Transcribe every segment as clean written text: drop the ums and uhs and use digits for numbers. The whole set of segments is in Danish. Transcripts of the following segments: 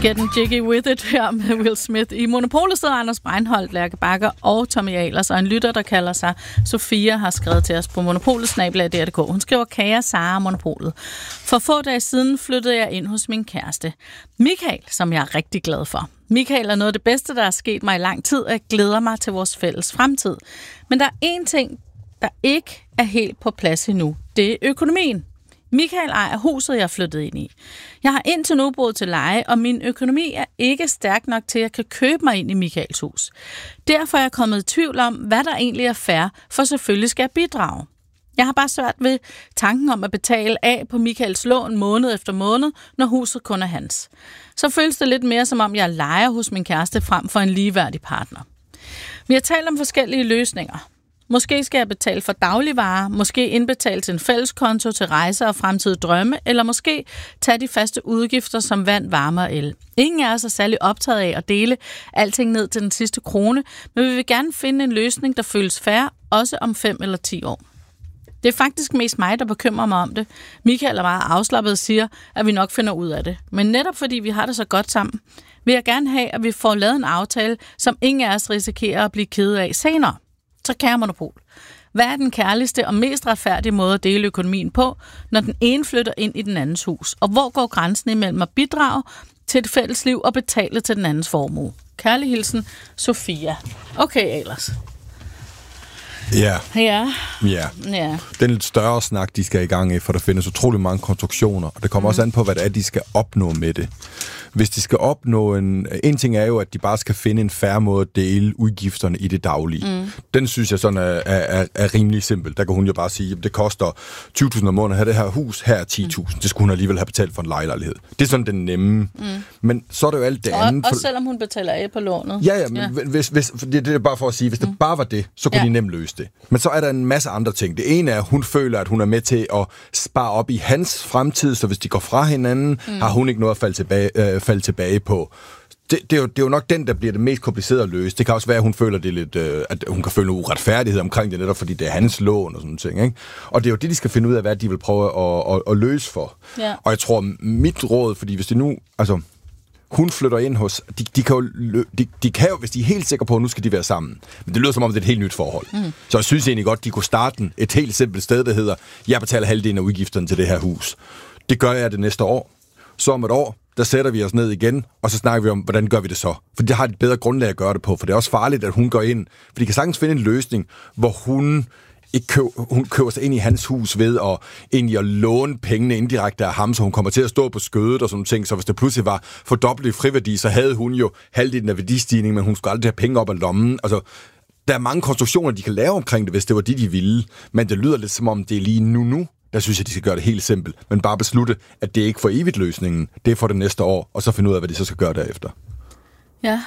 Getting Jiggy With It her med Will Smith. I Monopolet sidder Anders Breinholt, Lærke Bakker og Tommy Ahlers, og en lytter, der kalder sig Sofia, har skrevet til os på monopolet@dr.dk. Hun skriver: Kære Sara Monopolet. For få dage siden flyttede jeg ind hos min kæreste, Michael, som jeg er rigtig glad for. Michael er noget af det bedste, der er sket mig i lang tid, og jeg glæder mig til vores fælles fremtid. Men der er én ting, der ikke er helt på plads endnu. Det er økonomien. Michael ejer huset, jeg er flyttet ind i. Jeg har indtil nu boet til leje, og min økonomi er ikke stærk nok til, at jeg kan købe mig ind i Michaels hus. Derfor er jeg kommet i tvivl om, hvad der egentlig er fair, for selvfølgelig skal jeg bidrage. Jeg har bare svært ved tanken om at betale af på Michaels lån måned efter måned, når huset kun er hans. Så føles det lidt mere, som om jeg lejer hos min kæreste frem for en ligeværdig partner. Vi har talt om forskellige løsninger. Måske skal jeg betale for dagligvarer, måske indbetale til en fælleskonto til rejser og fremtidige drømme, eller måske tage de faste udgifter som vand, varme og el. Ingen af os er særlig optaget af at dele alting ned til den sidste krone, men vi vil gerne finde en løsning, der føles fair, også om 5 eller 10 år. Det er faktisk mest mig, der bekymrer mig om det. Michael er meget afslappet og siger, at vi nok finder ud af det. Men netop fordi vi har det så godt sammen, vil jeg gerne have, at vi får lavet en aftale, som ingen af os risikerer at blive kede af senere. Så kære Monopol, hvad er den kærligste og mest retfærdige måde at dele økonomien på, når den ene flytter ind i den andens hus? Og hvor går grænsen imellem at bidrage til et fælles liv og betale til den andens formue? Kærlig hilsen, Sofia. Okay, ellers. Ja. Ja. Ja. Ja. Den lidt større snak, de skal i gang i, for der findes utrolig mange konstruktioner, og det kommer også an på, hvad det er, de skal opnå med det. Hvis de skal opnå en ting er jo, at de bare skal finde en fair måde at dele udgifterne i det daglige. Den synes jeg sådan er rimelig simpel. Der kan hun jo bare sige, at det koster 20.000 om måneden at have det her hus, her er 10.000. Det skulle hun alligevel have betalt for en lejlighed. Det er sådan den nemme. Men så er det jo alt det andet. Og selvom hun betaler af på lånet. Ja, men hvis det er bare for at sige, hvis det bare var det, så kunne de nemt løse det. Men så er der en masse andre ting. Det ene er, at hun føler, at hun er med til at spare op i hans fremtid, så hvis de går fra hinanden, har hun ikke noget at falde tilbage på. Det er jo nok den, der bliver det mest komplicerede at løse. Det kan også være, at hun føler det lidt, at hun kan føle noget uretfærdighed omkring det, netop fordi det er hans lån og sådan ting, ikke? Og det er jo det, de skal finde ud af, hvad de vil prøve at løse for. Ja. Og jeg tror, mit råd, fordi hvis det nu, altså, hun flytter ind hos, de kan jo, hvis de er helt sikre på, at nu skal de være sammen. Men det lyder som om, det er et helt nyt forhold. Så jeg synes egentlig godt, de kunne starte et helt simpelt sted, der hedder, jeg betaler halvdelen af udgifterne til det her hus. Det gør jeg det næste år. Så om et år, der sætter vi os ned igen, og så snakker vi om, hvordan gør vi det så? For det har et bedre grundlag at gøre det på, for det er også farligt, at hun går ind, for de kan sagtens finde en løsning, hvor hun køber sig ind i hans hus ved at låne pengene indirekte af ham, så hun kommer til at stå på skødet og sådan ting. Så hvis det pludselig var fordoblet friværdi, så havde hun jo halvdelen af værdistigningen, men hun skulle aldrig have penge op af lommen. Altså, der er mange konstruktioner, de kan lave omkring det, hvis det var det, de ville. Men det lyder lidt som om, det er lige nu. Der synes jeg, de skal gøre det helt simpelt. Men bare beslutte, at det er ikke for evigt løsningen. Det er for det næste år, og så finde ud af, hvad de så skal gøre derefter. Ja.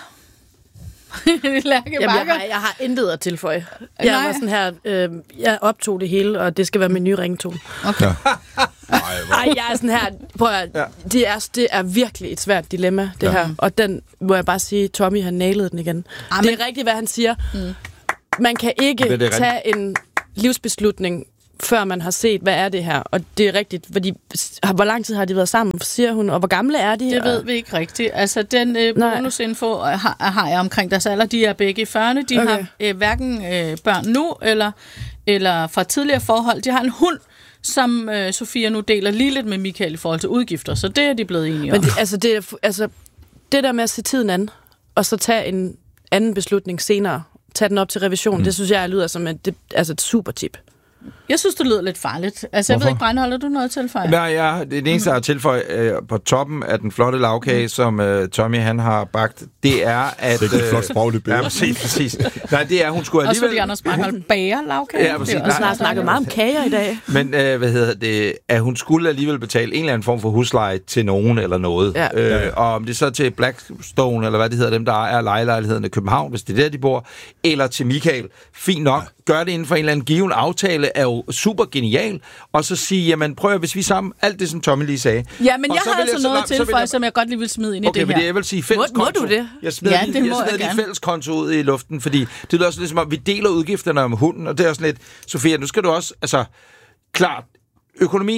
Jeg har intet at tilføje. Jeg var sådan her, jeg optog det hele, og det skal være min nye ringtone. Okay. Ej, jeg er sådan her, prøv at, det er virkelig et svært dilemma, det her. Og den må jeg bare sige, Tommy har nailet den igen. Det er rigtigt, hvad han siger. Man kan ikke tage en livsbeslutning, før man har set, hvad er det her. Og det er rigtigt, fordi hvor lang tid har de været sammen, siger hun, og hvor gamle er de? Det ved vi ikke rigtigt. Altså, den bonusinfo har jeg omkring deres alder. De er begge i 40'erne. De har hverken børn nu, eller fra tidligere forhold. De har en hund, som Sofia nu deler lige lidt med Michael i forhold til udgifter, så det er de blevet enige om. Men det der med at se tiden an, og så tage en anden beslutning senere, tage den op til revision, det synes jeg lyder som et super tip. Jeg synes, det lyder lidt farligt. Altså, jeg ved ikke, Breinholt, har du noget at tilføje? Nej, det eneste, jeg har tilføje på toppen af den flotte lavkage, som Tommy han har bagt, det er, at... Det er et flot sprogligt billede. Ja, præcis. Nej, det er, hun skulle alligevel... Også fordi Anders Breinholt bager lavkage. Ja, præcis. Vi har snakket meget om kager i dag. Men, at hun skulle alligevel betale en eller anden form for husleje til nogen eller noget. Ja. Og om det så til Blackstone, eller hvad det hedder, dem, der ejer lejligheden i København, hvis det er der, de bor, eller til Michael. Fint nok. Gør det inden for en eller anden given aftale, er jo super genial. Og så sige, jamen prøv at, hvis vi sammen, alt det, som Tommy lige sagde. Ja, men jeg har altså noget at tilføje, som jeg godt lige vil smide ind i det her. Okay, jeg vil sige fælleskonto. Må du det? Jeg smider lige fælleskonto ud i luften, fordi det lyder også lidt som om, vi deler udgifterne om hunden, og det er også lidt, Sofia, nu skal du også, altså, klart, økonomien,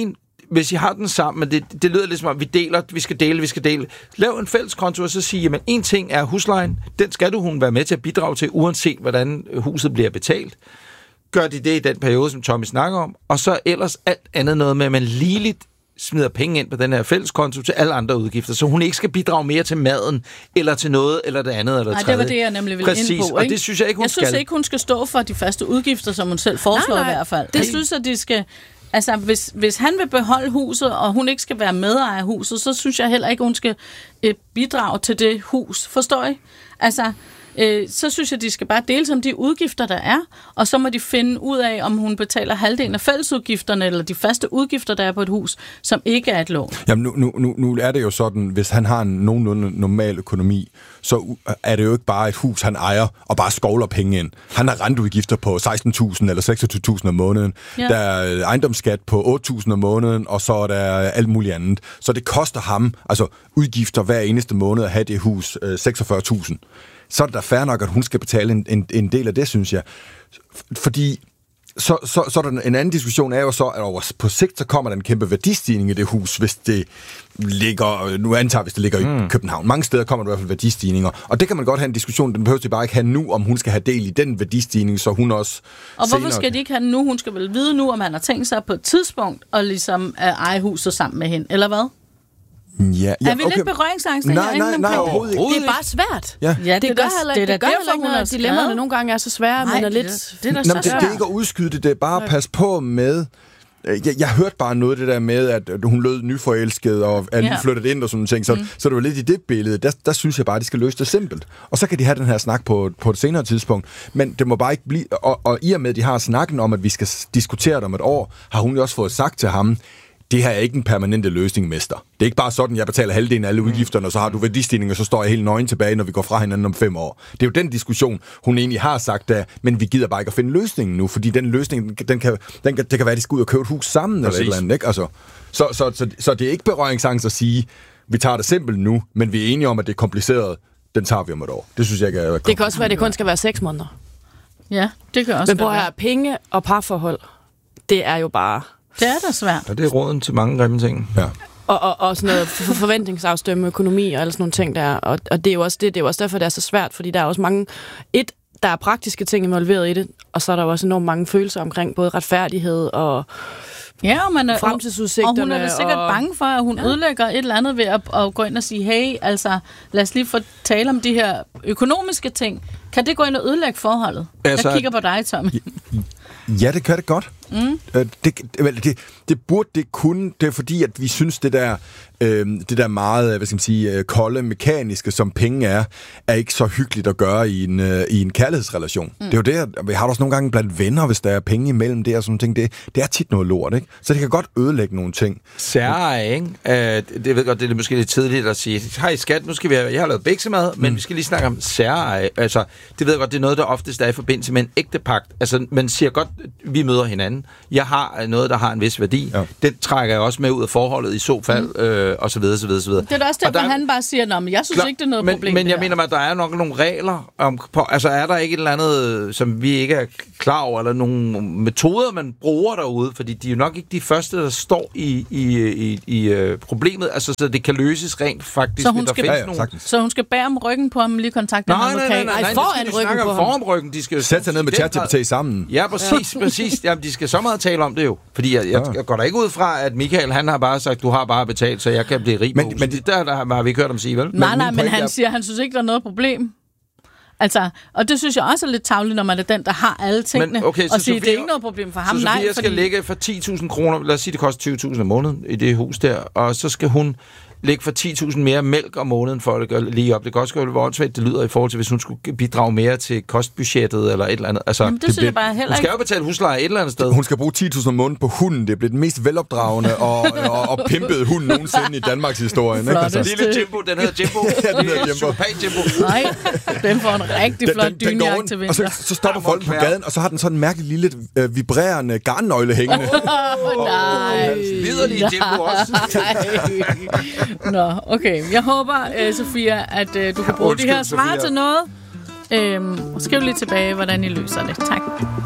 hvis I har den sammen, men det lyder lidt som om, vi skal dele. Lav en fælles konto, og så sige, jamen en ting er huslejen, den skal hun være med til at bidrage til, uanset hvordan huset bliver betalt. Gør de det i den periode, som Tommy snakker om, og så ellers alt andet noget med, at man ligeligt smider penge ind på den her fælleskonto til alle andre udgifter, så hun ikke skal bidrage mere til maden, eller til noget, eller det andet, eller tredje. Det var det, jeg nemlig ville ind på. Ikke? Og det synes jeg ikke, hun skal. Jeg synes ikke, hun skal stå for de faste udgifter, som hun selv foreslår i hvert fald. Det synes jeg, de skal... Altså, hvis han vil beholde huset, og hun ikke skal være medejer af huset, så synes jeg heller ikke, hun skal bidrage til det hus. Forstår I? Altså... så synes jeg, de skal bare dele som de udgifter, der er, og så må de finde ud af, om hun betaler halvdelen af fællesudgifterne, eller de faste udgifter, der er på et hus, som ikke er et lån. Jamen, nu er det jo sådan, hvis han har en nogenlunde normal økonomi, så er det jo ikke bare et hus, han ejer, og bare skovler penge ind. Han har renteudgifter på 16.000 eller 26.000 om måneden. Ja. Der er ejendomsskat på 8.000 om måneden, og så er der alt muligt andet. Så det koster ham, altså udgifter hver eneste måned at have det hus 46.000. Så er det da fair nok, at hun skal betale en del af det, synes jeg. Fordi så er der en anden diskussion er jo så, at på sigt så kommer der en kæmpe værdistigning i det hus, hvis det ligger, nu antager hvis det ligger i København. Mange steder kommer der i hvert fald værdistigninger. Og det kan man godt have en diskussion, den behøver de bare ikke have nu, om hun skal have del i den værdistigning, så hun også... Og hvorfor skal de ikke have den nu? Hun skal vel vide nu, om han har tænkt sig på et tidspunkt og ligesom eje huset sammen med hende, eller hvad? Ja, er vi lidt berøringsangst? Nej, overhovedet ikke. Det er bare svært. Ja, det gør heller ikke noget, at dilemmaerne nogle gange er så svære, men er lidt... Det er ikke at udskyde det, det er bare at passe på med... Jeg hørte bare noget af det der med, at hun lød nyforelsket og er lige flyttet ind og sådan ting, så det var lidt i det billede. Der synes jeg bare, at de skal løse det simpelt. Og så kan de have den her snak på et senere tidspunkt. Men det må bare ikke blive... Og i og med, at de har snakken om, at vi skal diskutere det om et år, har hun jo også fået sagt til ham, det her er ikke en permanente løsning, mester. Det er ikke bare sådan, jeg betaler halvdelen af alle udgifterne, og så har du værdistigning, og så står jeg helt nøgen tilbage, når vi går fra hinanden om 5 år. Det er jo den diskussion, hun egentlig har sagt, men vi gider bare ikke at finde løsningen nu, fordi den løsning, det kan være, at de skal ud og købe et hus sammen, eller et eller andet, ikke? Altså, så det er ikke berøringsangst at sige, vi tager det simpelt nu, men vi er enige om, at det er kompliceret, den tager vi om et år. Det synes jeg ikke er... Det kan også være, at det kun skal være 6 måneder. Ja, det kan også men prøv at høre, penge og parforhold, det er jo bare... Det er da svært. Og det er råden til mange grimme ting. Ja. Og sådan noget forventningsafstemme, økonomi og alle sådan nogle ting der. Og det er jo også det er jo også derfor, det er så svært, fordi der er også mange... der er praktiske ting involveret i det, og så er der jo også enormt mange følelser omkring både retfærdighed og... Ja, og fremtidsudsigterne. Og hun er da sikkert bange for, at hun ødelægger et eller andet ved at gå ind og sige, hey, altså, lad os lige få tale om de her økonomiske ting. Kan det gå ind og ødelægge forholdet? Altså, jeg kigger på dig, Tommy. Ja, det kan det godt. Det burde det kunne. Det er fordi, at vi synes, det der meget, hvad skal man sige, kolde, mekaniske, som penge er ikke så hyggeligt at gøre i en kærlighedsrelation. Det er jo det, vi har også nogle gange blandt venner, hvis der er penge imellem det og sådan ting. Det er tit noget lort, ikke? Så det kan godt ødelægge nogle ting. Særeje, ikke? Det ved godt, det er måske lidt tidligt at sige, hej skat, nu skal jeg har lavet biksemad, men vi skal lige snakke om særeje. Altså, det ved jeg godt, det er noget, der oftest er i forbindelse med en ægte pagt. Altså, man siger godt, vi møder hinanden. Jeg har noget, der har en vis værdi. Ja. Den trækker jeg også med ud af forholdet i så fald, og så videre, så videre, så videre. Det er da også derfor, han bare siger, men jeg synes ikke, det er noget problem. Men jeg mener, at der er nok nogle regler altså er der ikke et eller andet, som vi ikke er klar over, eller nogle metoder, man bruger derude, fordi de er jo nok ikke de første, der står i problemet, altså så det kan løses rent faktisk. Så hun skal bære om ryggen på ham, lige kontakte ham lokalt. Nej, foran ryggen på ham. Foran ryggen, de skal sætte sig ned med ChatGPT sammen. Ja, præcis. Jamen, de skal så meget tale om det jo. Fordi jeg går da ikke ud fra, at Michael, han har bare sagt, du har bare betalt, så jeg kan blive rig. Men der har vi ikke hørt om sige, vel? Nej, men han siger, han synes ikke, der er noget problem. Altså, og det synes jeg også er lidt tarveligt, når man er den, der har alle tingene, og sige, det er ikke noget problem for ham. Så Sofia skal lægge for 10.000 kroner, lad os sige, det koster 20.000 om måneden i det hus der, og så skal hun lægge for 10.000 mere mælk om måneden for at det lige op. Det kan også være åndssvagt, det lyder i forhold til, hvis hun skulle bidrage mere til kostbudgettet eller et eller andet. Altså, det synes jeg bare heller ikke. Hun skal jo betale husleje et eller andet sted. Hun skal bruge 10.000 om måneden på hunden. Det bliver den mest velopdragende og pimpede hund nogensinde i Danmarks historie. Lille Jimbo, den hedder Jimbo. Ja, den hedder Jimbo. Nej, den får en rigtig flot dynjak til vinter. Og så stopper folk på gaden, og så har den sådan en mærkelig lille vibrerende garnnøgle hængende. Nej. Liderlig Jimbo også. Nå, okay. Jeg håber, Sofia, at du kan bruge det her svar til noget. Skriv lige tilbage, hvordan I løser det. Tak.